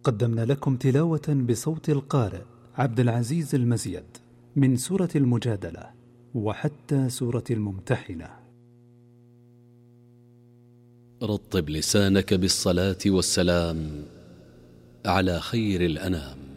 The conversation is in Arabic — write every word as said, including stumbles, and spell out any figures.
قدمنا لكم تلاوة بصوت القارئ عبد العزيز المزيد من سورة المجادلة وحتى سورة الممتحنة. رطب لسانك بالصلاة والسلام على خير الأنام.